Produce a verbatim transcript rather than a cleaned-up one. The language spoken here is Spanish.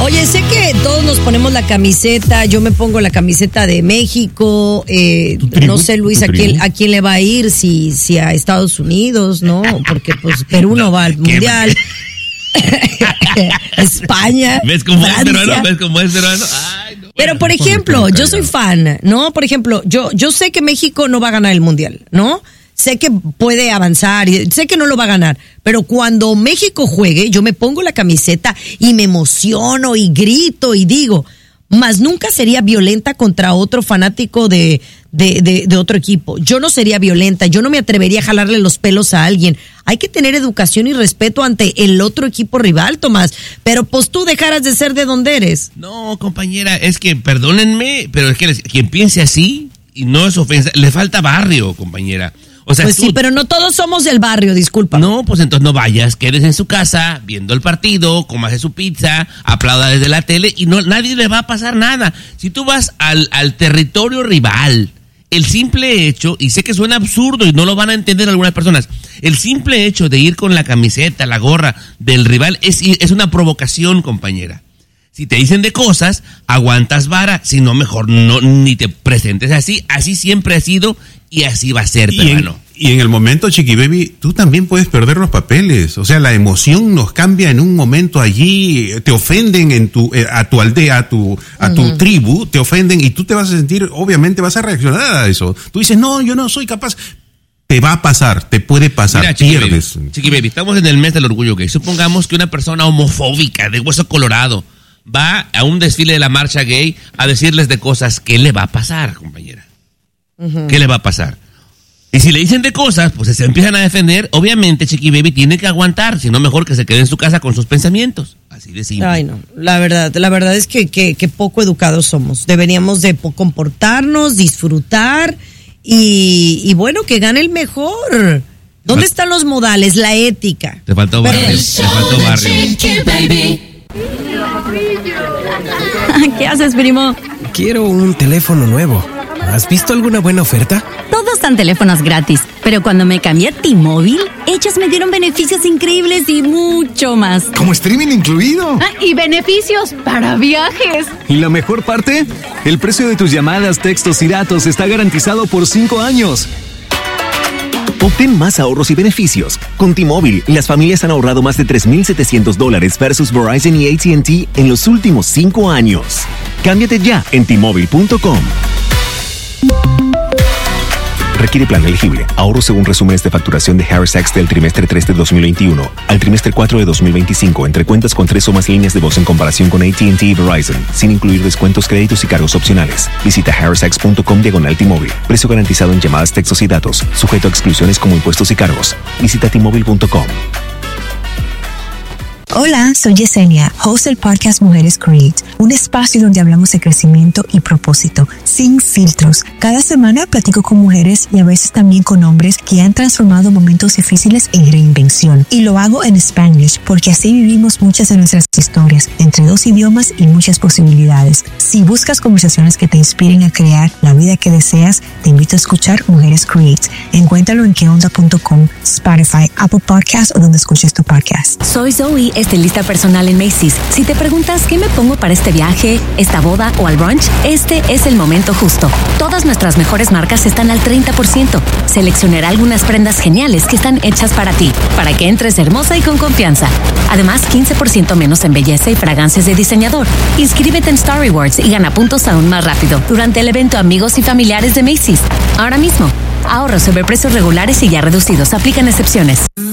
Oye, sé que todos nos ponemos la camiseta, yo me pongo la camiseta de México, eh, no sé, Luis, ¿a quién, a quién le va a ir? Si, si a Estados Unidos, ¿no? Porque pues Perú no, no va al Mundial. España, ¿Ves cómo Francia. es peruano? ¿Ves cómo es peruano? Ay, no. Pero, por ejemplo, yo soy fan, ¿no? Por ejemplo, yo, yo sé que México no va a ganar el Mundial, ¿no? Sé que puede avanzar, sé que no lo va a ganar, pero cuando México juegue, yo me pongo la camiseta y me emociono y grito y digo, más nunca sería violenta contra otro fanático de, de, de, de otro equipo. Yo no sería violenta, yo no me atrevería a jalarle los pelos a alguien. Hay que tener educación y respeto ante el otro equipo rival, Tomás. Pero pues tú dejaras de ser de donde eres. No, compañera, es que perdónenme, pero es que les, quien piense así, y no es ofensa, le falta barrio, compañera. O sea, pues tú, sí, pero no todos somos del barrio, disculpa. No, pues entonces no vayas, quedes en su casa, viendo el partido, comas su pizza, aplauda desde la tele y no nadie le va a pasar nada. Si tú vas al, al territorio rival, el simple hecho, y sé que suena absurdo y no lo van a entender algunas personas, el simple hecho de ir con la camiseta, la gorra del rival es, es una provocación, compañera. Si te dicen de cosas, aguantas vara, si no, mejor no ni te presentes así. Así siempre ha sido y así va a ser, y peruano. En, y en el momento, Chiqui Baby, tú también puedes perder los papeles. O sea, la emoción nos cambia en un momento allí, te ofenden en tu, eh, a tu aldea, a tu, a uh-huh. tu tribu, te ofenden y tú te vas a sentir, obviamente vas a reaccionar a eso. Tú dices, no, yo no soy capaz. Te va a pasar, te puede pasar, Mira, Chiqui pierdes. Baby, Chiqui Baby, estamos en el mes del orgullo gay. Supongamos que una persona homofóbica, de hueso colorado, va a un desfile de la marcha gay a decirles de cosas. ¿Qué le va a pasar, compañera? Uh-huh. ¿Qué le va a pasar? Y si le dicen de cosas, pues se empiezan a defender. Obviamente, Chiqui Baby tiene que aguantar, si no mejor que se quede en su casa con sus pensamientos. Así de simple. Ay, no, la verdad, la verdad es que, que, que poco educados somos. Deberíamos de comportarnos, disfrutar y, y bueno, que gane el mejor. ¿Dónde están los modales, la ética? Te faltó barrio, te faltó barrio. ¿Qué haces, primo? Quiero un teléfono nuevo. ¿Has visto alguna buena oferta? Todos dan teléfonos gratis, pero cuando me cambié a T-Mobile, ellos me dieron beneficios increíbles y mucho más. ¿Como streaming incluido? Ah, y beneficios para viajes. ¿Y la mejor parte? El precio de tus llamadas, textos y datos está garantizado por cinco años. Obtén más ahorros y beneficios. Con T-Mobile, las familias han ahorrado más de tres mil setecientos dólares versus Verizon y A T and T en los últimos cinco años. Cámbiate ya en T Mobile punto com. Requiere plan elegible. Ahorro según resúmenes de facturación de Harris X del trimestre tres de dos mil veintiuno al trimestre cuatro de dos mil veinticinco entre cuentas con tres o más líneas de voz en comparación con A T and T y Verizon, sin incluir descuentos, créditos y cargos opcionales. Visita harris x punto com diagonal T-Mobile. Precio garantizado en llamadas, textos y datos. Sujeto a exclusiones como impuestos y cargos. Visita T Mobile punto com. Hola, soy Yesenia, host del podcast Mujeres Create, un espacio donde hablamos de crecimiento y propósito, sin filtros. Cada semana platico con mujeres y a veces también con hombres que han transformado momentos difíciles en reinvención. Y lo hago en Spanglish porque así vivimos muchas de nuestras historias, entre dos idiomas y muchas posibilidades. Si buscas conversaciones que te inspiren a crear la vida que deseas, te invito a escuchar Mujeres Create. Encuéntralo en que onda punto com, Spotify, Apple Podcasts o donde escuches tu podcast. Soy Zoe, estilista personal en Macy's. Si te preguntas qué me pongo para este viaje, esta boda o al brunch, este es el momento justo. Todas nuestras mejores marcas están al treinta por ciento. Seleccionaré algunas prendas geniales que están hechas para ti, para que entres hermosa y con confianza. Además, quince por ciento menos en belleza y fragancias de diseñador. Inscríbete en Star Rewards y gana puntos aún más rápido durante el evento Amigos y Familiares de Macy's. Ahora mismo, ahorros sobre precios regulares y ya reducidos. Aplican excepciones.